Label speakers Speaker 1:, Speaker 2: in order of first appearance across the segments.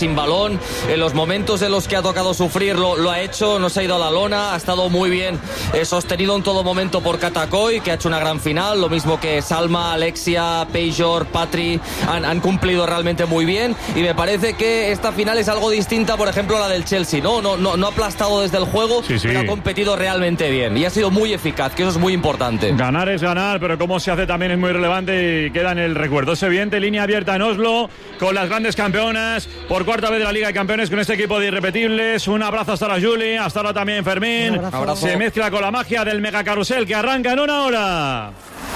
Speaker 1: sin balón. En los momentos en los que ha tocado sufrir lo ha hecho, no se ha ido a la lona, ha estado muy bien sostenido en todo momento por Katakoy, que ha hecho una gran final, lo mismo que Salma, Alexia, Pejor, Patri, han cumplido realmente muy bien, y me parece que esta final es algo distinta, por ejemplo, a la del Chelsea, no ha aplastado desde el juego, pero ha competido realmente bien y ha sido muy eficaz, que eso es muy importante.
Speaker 2: Ganar es ganar, pero cómo se hace también es muy relevante y queda en el recuerdo. Es evidente, línea abierta en Oslo con las grandes campeonas por cuarta vez de la Liga de Campeones con este equipo de irrepetibles. Un abrazo hasta ahora, Juli, hasta ahora también Fermín.
Speaker 1: Abrazo.
Speaker 2: Se mezcla con la magia del megacarrusel que arranca en una hora.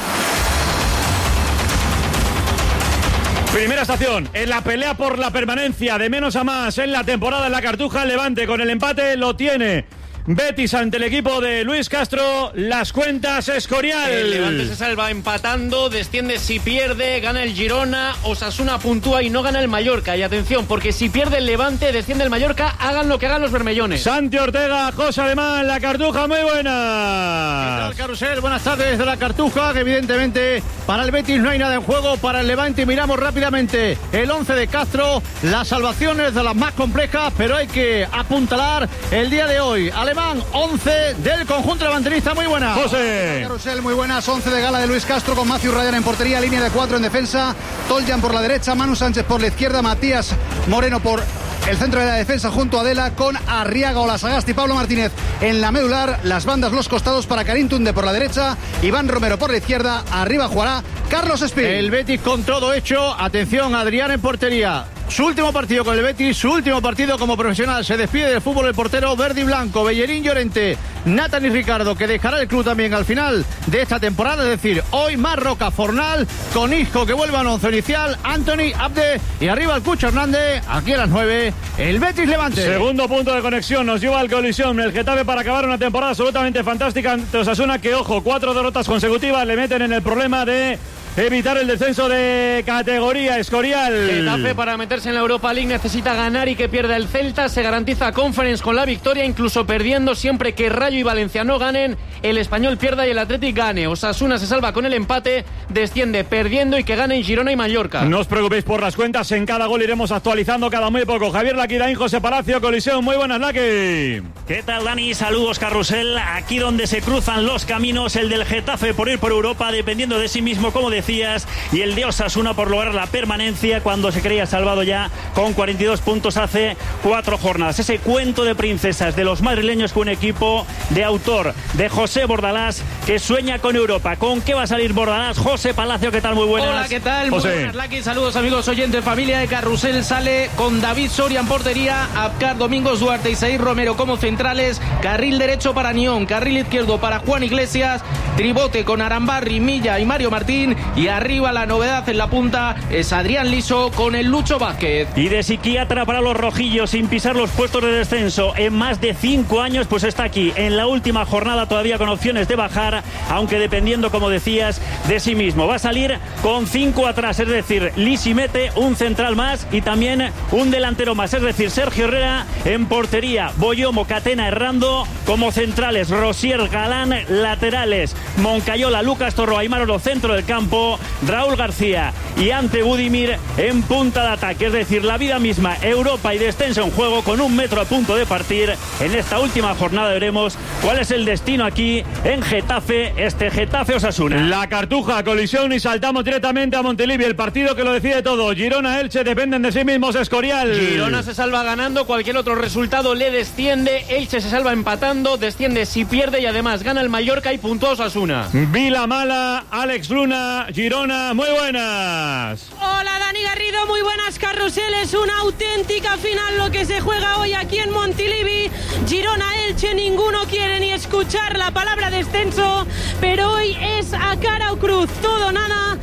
Speaker 2: Primera estación, en la pelea por la permanencia de menos a más en la temporada en la Cartuja. El Levante con el empate lo tiene Betis ante el equipo de Luis Castro. Las cuentas, Escorial.
Speaker 3: El Levante se salva empatando, desciende si pierde, gana el Girona, Osasuna puntúa y no gana el Mallorca. Y atención, porque si pierde el Levante, desciende el Mallorca, hagan lo que hagan los bermellones.
Speaker 2: Santi Ortega, José Alemán, la Cartuja, muy buenas.
Speaker 4: ¿Qué tal, Carrusel? Buenas tardes desde la Cartuja, que evidentemente para el Betis no hay nada en juego, para el Levante miramos rápidamente el 11 de Castro, las salvaciones de las más complejas, pero hay que apuntalar el día de hoy. Alemán, 11 del conjunto levantinista, muy buena.
Speaker 2: José.
Speaker 5: Carrusel, muy buenas, 11 de gala de Luis Castro con Matthew Ryan en portería, línea de 4 en defensa, Toljan por la derecha, Manu Sánchez por la izquierda, Matías Moreno por el centro de la defensa junto a Adela, con Arriaga, Olasagasti, Pablo Martínez en la medular, las bandas, los costados para Karim Tunde por la derecha, Iván Romero por la izquierda, arriba jugará Carlos Espín.
Speaker 4: El Betis con todo hecho, atención, Adrián en portería. Su último partido con el Betis, su último partido como profesional. Se despide del fútbol el portero verde y blanco, Bellerín Llorente, Nathan y Ricardo, que dejará el club también al final de esta temporada. Es decir, hoy Marroca, Fornal, con Isco que vuelve al once inicial, Anthony, Abde y arriba el Cucho Hernández. Aquí a las 9, el Betis Levante.
Speaker 2: Segundo punto de conexión, nos lleva al colisión el Getafe para acabar una temporada absolutamente fantástica ante Osasuna, que, ojo, 4 derrotas consecutivas le meten en el problema de evitar el descenso de categoría. Escorial.
Speaker 3: Getafe, para meterse en la Europa League, necesita ganar y que pierda el Celta. Se garantiza Conference con la victoria, incluso perdiendo. Siempre que Rayo y Valencia no ganen, el Español pierda y el Athletic gane. Osasuna se salva con el empate, desciende perdiendo y que ganen Girona y Mallorca.
Speaker 2: No os preocupéis por las cuentas, en cada gol iremos actualizando cada muy poco. Javier Laquidaín, José Palacio, colisión. Muy buenas, Laqui.
Speaker 6: ¿Qué tal, Dani? Saludos, Carrusel. Aquí donde se cruzan los caminos, el del Getafe por ir por Europa, dependiendo de sí mismo, como decías, y el de Osasuna por lograr la permanencia cuando se creía salvado ya con 42 puntos hace 4 jornadas. Ese cuento de princesas de los madrileños con un equipo de autor de José Bordalás que sueña con Europa. ¿Con qué va a salir Bordalás? José Palacio, ¿qué tal? Muy buenas.
Speaker 3: Hola, ¿qué tal?
Speaker 2: José.
Speaker 3: Muy buenas, Laqui. Saludos, amigos oyentes. Familia de Carrusel sale con David Soria en portería, Abkar, Domingos Duarte y Said Romero como centrales, carril derecho para Nión, carril izquierdo para Juan Iglesias, tribote con Arambarri, Milla y Mario Martín, y arriba la novedad en la punta es Adrián Liso con el Lucho Vázquez.
Speaker 6: Y de psiquiatra para los rojillos sin pisar los puestos de descenso en más de 5 años, pues está aquí en la última jornada todavía con opciones de bajar, aunque dependiendo, como decías, de sí mismo. Va a salir con 5 atrás, es decir, Lisi mete un central más y también un delantero más, es decir, Sergio Herrera en portería, Boyomo, Catena, Errando como centrales, Rosier, Galán laterales, Moncayola, Lucas Torro, Aymar Oro centro del campo, Raúl García y Ante Budimir en punta de ataque, es decir, la vida misma, Europa y descenso en juego con 1 metro a punto de partir. En esta última jornada veremos cuál es el destino aquí en Getafe, este Getafe Osasuna.
Speaker 2: La Cartuja, colisión, y saltamos directamente a Montilivi, el partido que lo decide todo. Girona, Elche dependen de sí mismos, Escorial.
Speaker 3: Girona se salva ganando, cualquier otro resultado le desciende, Elche se salva empatando, desciende si pierde y además gana el Mallorca y puntúa Osasuna.
Speaker 2: Vila Mala, Alex Luna, Girona, muy buenas.
Speaker 7: Hola, Dani Garrido, muy buenas, Carrusel. Es una auténtica final lo que se juega hoy aquí en Montilivi. Girona-Elche, ninguno quiere ni escuchar la palabra descenso, pero hoy es a cara o cruz, todo nada.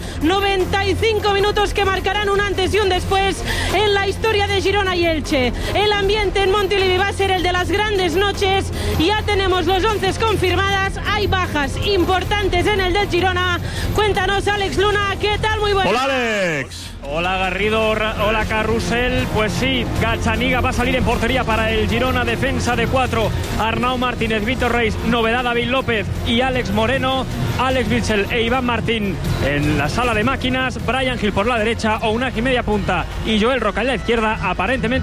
Speaker 7: 95 minutos que marcarán un antes y un después en la historia de Girona y Elche. El ambiente en Montilivi va a ser el de las grandes noches. Ya tenemos los 11 confirmadas, hay bajas importantes en el de Girona. Cuéntanos, Alex Luna, ¿qué tal? Muy buenas.
Speaker 2: Hola, Alex.
Speaker 3: Hola, Garrido, hola, Carrusel. Pues sí, Gachaniga va a salir en portería para el Girona, defensa de 4, Arnau Martínez, Víctor Reis, novedad David López y Alex Moreno, Alex Bitzel e Iván Martín en la sala de máquinas, Brian Gil por la derecha, Ounagi media punta y Joel Roca en la izquierda, aparentemente